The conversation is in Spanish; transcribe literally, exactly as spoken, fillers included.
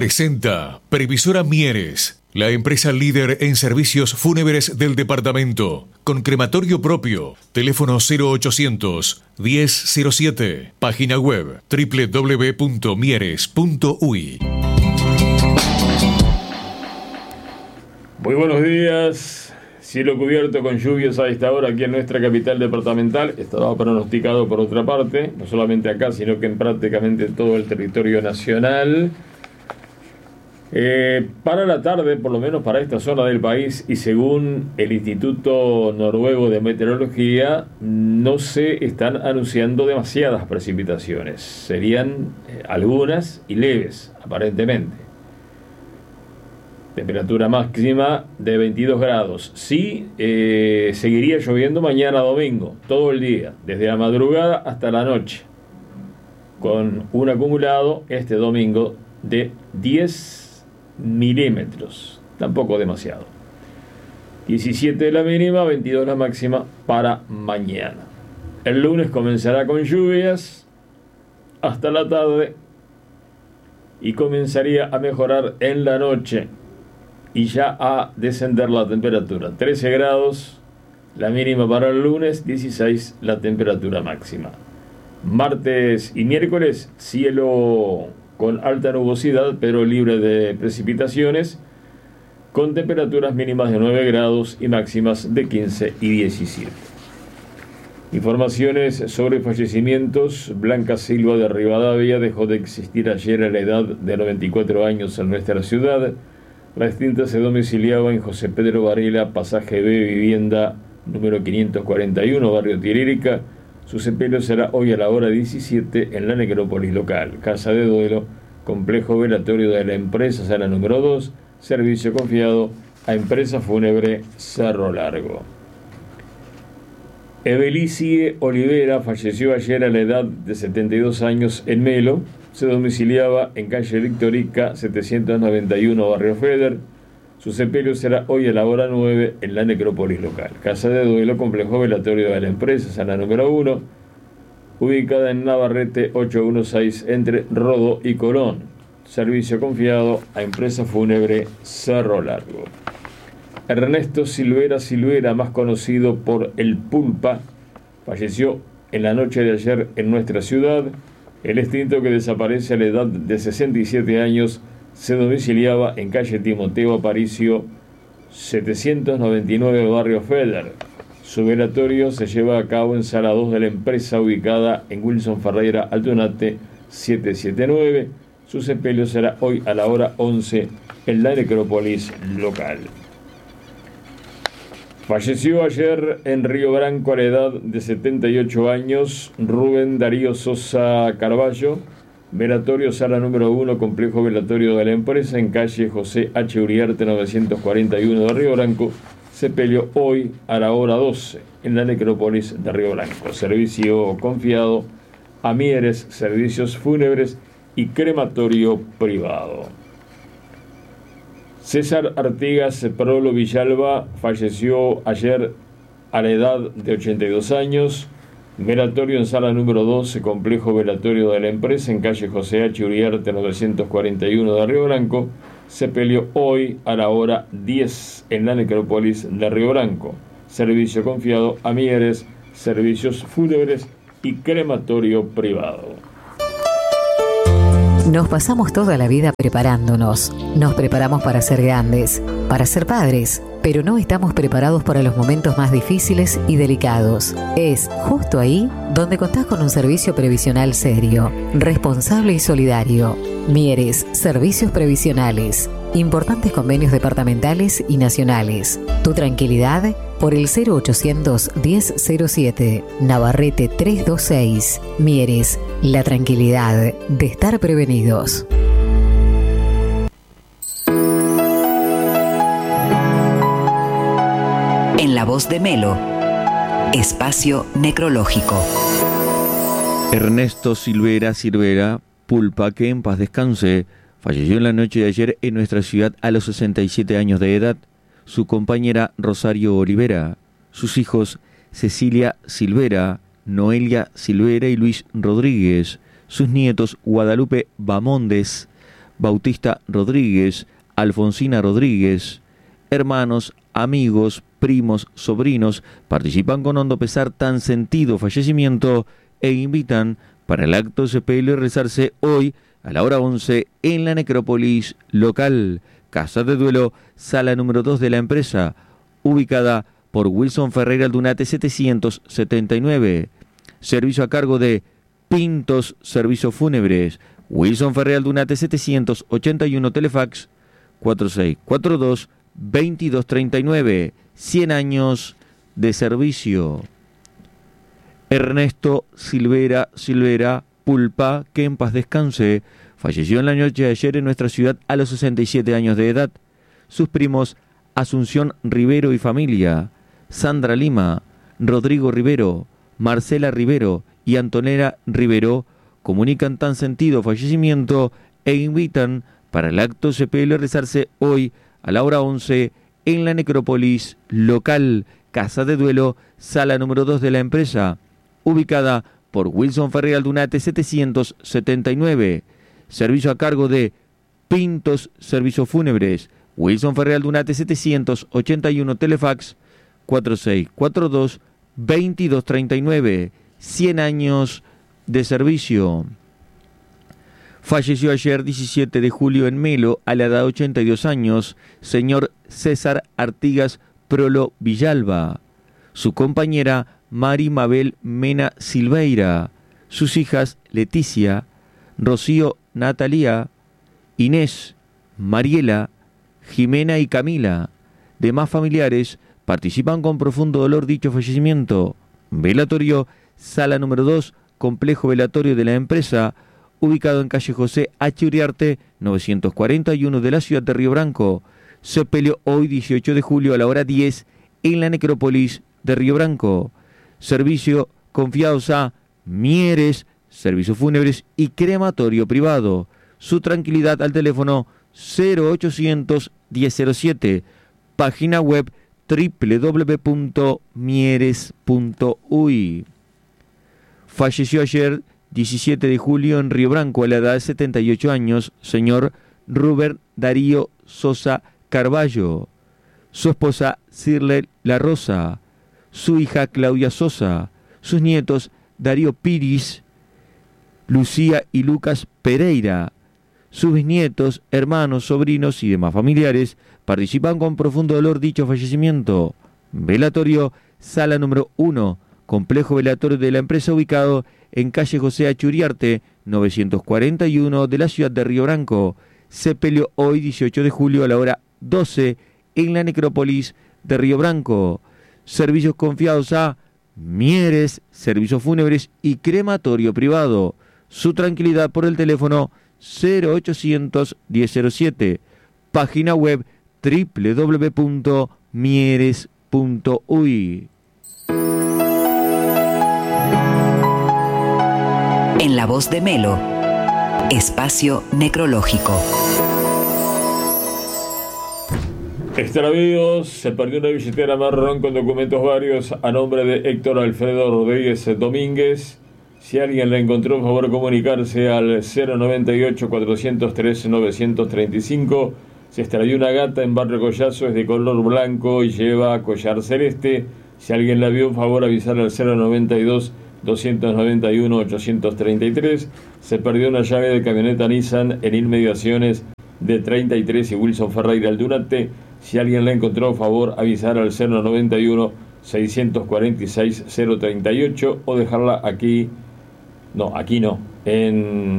Presenta Previsora Mieres, la empresa líder en servicios fúnebres del departamento, con crematorio propio. Teléfono cero ochocientos, diez cero siete. Página web doble u doble u doble u punto mieres punto u i. Muy buenos días. Cielo cubierto con lluvias a esta hora aquí en nuestra capital departamental. Estaba pronosticado por otra parte, no solamente acá, sino que en prácticamente todo el territorio nacional. Eh, para la tarde, por lo menos para esta zona del país, y según el Instituto Noruego de Meteorología, no se están anunciando demasiadas precipitaciones. Serían eh, algunas y leves, aparentemente. Temperatura máxima de veintidós grados. Sí, eh, seguiría lloviendo mañana domingo, todo el día, desde la madrugada hasta la noche, con un acumulado este domingo de diez milímetros, tampoco demasiado. diecisiete la mínima, veintidós la máxima para mañana. El lunes comenzará con lluvias hasta la tarde y comenzaría a mejorar en la noche y ya a descender la temperatura. trece grados la mínima para el lunes, dieciséis la temperatura máxima. Martes y miércoles, cielo con alta nubosidad, pero libre de precipitaciones, con temperaturas mínimas de nueve grados y máximas de quince y diecisiete. Informaciones sobre fallecimientos. Blanca Silva de Rivadavia dejó de existir ayer a la edad de noventa y cuatro años en nuestra ciudad. La extinta se domiciliaba en José Pedro Varela, pasaje B, vivienda número quinientos cuarenta y uno, barrio Tiririca. Su sepelio será hoy a la hora diecisiete en la necrópolis local. Casa de duelo, complejo velatorio de la empresa Sala número dos, servicio confiado a Empresa Fúnebre Cerro Largo. Evelicie Olivera falleció ayer a la edad de setenta y dos años en Melo. Se domiciliaba en calle Victorica setecientos noventa y uno, barrio Feder. Su sepelio será hoy a la hora nueve en la necrópolis local. Casa de duelo, complejo velatorio de la empresa Sala número uno, ubicada en Navarrete ochocientos dieciséis entre Rodó y Colón. Servicio confiado a Empresa Fúnebre Cerro Largo. Ernesto Silvera Silvera, más conocido por El Pulpa, falleció en la noche de ayer en nuestra ciudad. El extinto, que desaparece a la edad de sesenta y siete años, se domiciliaba en calle Timoteo Aparicio setecientos noventa y nueve, barrio Feder. Su velatorio se lleva a cabo en sala dos de la empresa, ubicada en Wilson Ferreira Altonate setecientos setenta y nueve. Su sepelio será hoy a la hora once en la necrópolis local. Falleció ayer en Río Branco a la edad de setenta y ocho años Rubén Darío Sosa Carballo. Velatorio sala número uno, complejo velatorio de la empresa, en calle José H. Uriarte novecientos cuarenta y uno de Río Branco. Sepelio hoy a la hora doce en la necrópolis de Río Branco. Servicio confiado a Mieres, servicios fúnebres y crematorio privado. César Artigas Prolo Villalba falleció ayer a la edad de ochenta y dos años. Velatorio en sala número doce, complejo velatorio de la empresa, en calle José H. Uriarte novecientos cuarenta y uno de Río Branco. Sepelio hoy a la hora diez en la necrópolis de Río Branco. Servicio confiado a Mieres, servicios fúnebres y crematorio privado. Nos pasamos toda la vida preparándonos. Nos preparamos para ser grandes, para ser padres, pero no estamos preparados para los momentos más difíciles y delicados. Es justo ahí donde contás con un servicio previsional serio, responsable y solidario. Mieres, servicios previsionales. Importantes convenios departamentales y nacionales. Tu tranquilidad por el cero ochocientos, diez cero siete. Navarrete trescientos veintiséis. Mieres, la tranquilidad de estar prevenidos. En la voz de Melo, espacio necrológico. Ernesto Silvera Silvera, Pulpa, que en paz descanse, falleció en la noche de ayer en nuestra ciudad a los sesenta y siete años de edad. Su compañera Rosario Olivera, sus hijos Cecilia Silvera, Noelia Silvera y Luis Rodríguez, sus nietos Guadalupe Bamondes, Bautista Rodríguez, Alfonsina Rodríguez. Hermanos, amigos, primos, sobrinos participan con hondo pesar tan sentido fallecimiento e invitan para el acto de sepelio realizarse hoy a la hora once en la necrópolis local, casa de duelo, sala número dos de la empresa, ubicada por Wilson Ferreira Aldunate setecientos setenta y nueve. Servicio a cargo de Pintos Servicios Fúnebres, Wilson Ferreira Aldunate setecientos ochenta y uno, Telefax cuatro seis cuatro dos, veintidós treinta y nueve. cien años de servicio. Ernesto Silvera Silvera Pulpa, que en paz descanse, falleció en la noche de ayer en nuestra ciudad a los sesenta y siete años de edad. Sus primos Asunción Rivero y familia, Sandra Lima, Rodrigo Rivero, Marcela Rivero y Antonella Rivero comunican tan sentido fallecimiento e invitan para el acto de sepelio realizarse hoy a la hora once en la necrópolis local, casa de duelo, sala número dos de la empresa, ubicada por Wilson Ferreira Aldunate setecientos setenta y nueve. Servicio a cargo de Pintos Servicios Fúnebres, Wilson Ferreira Aldunate setecientos ochenta y uno, Telefax cuatro seis cuatro dos, veintidós treinta y nueve. cien años de servicio. Falleció ayer diecisiete de julio en Melo, a la edad de ochenta y dos años, señor César Artigas Prolo Villalba. Su compañera Mari Mabel Mena Silveira. Sus hijas Leticia, Rocío Natalia, Inés, Mariela, Jimena y Camila. Demás familiares participan con profundo dolor dicho fallecimiento. Velatorio, sala número dos, complejo velatorio de la empresa, ubicado en calle José H. Uriarte, novecientos cuarenta y uno de la ciudad de Río Branco. Sepelio hoy dieciocho de julio a la hora diez en la necrópolis de Río Branco. Servicio confiados a Mieres, Servicios Fúnebres y Crematorio Privado. Su tranquilidad al teléfono cero ochocientos, diez cero siete. Página web doble u doble u doble u punto mieres punto u y. Falleció ayer diecisiete de julio en Río Branco a la edad de setenta y ocho años, señor Rubén Darío Sosa Carballo. Su esposa Cirle La Rosa, su hija Claudia Sosa, sus nietos Darío Piris, Lucía y Lucas Pereira. Sus bisnietos, hermanos, sobrinos y demás familiares participan con profundo dolor dicho fallecimiento. Velatorio, sala número uno, complejo velatorio de la empresa ubicado en calle José H. Uriarte, novecientos cuarenta y uno de la ciudad de Río Branco. Sepelio hoy dieciocho de julio a la hora doce en la necrópolis de Río Branco. Servicios confiados a Mieres, Servicios Fúnebres y Crematorio Privado. Su tranquilidad por el teléfono cero ochocientos, diez cero siete. Página web doble u doble u doble u punto mieres punto u y. En la voz de Melo, espacio necrológico. Extravíos, se perdió una billetera marrón con documentos varios a nombre de Héctor Alfredo Rodríguez Domínguez. Si alguien la encontró, por favor comunicarse al cero noventa y ocho, cuatrocientos trece, novecientos treinta y cinco. Se extravió una gata en Barrio Collazo, es de color blanco y lleva collar celeste. Si alguien la vio, por favor avisar al cero noventa y dos, doscientos noventa y uno, ochocientos treinta y tres. Se perdió una llave de camioneta Nissan en inmediaciones de treinta y tres y Wilson Ferreira Aldunate. Si alguien la encontró, por favor avisar al cero noventa y uno, seiscientos cuarenta y seis, cero treinta y ocho o dejarla aquí, no, aquí no, en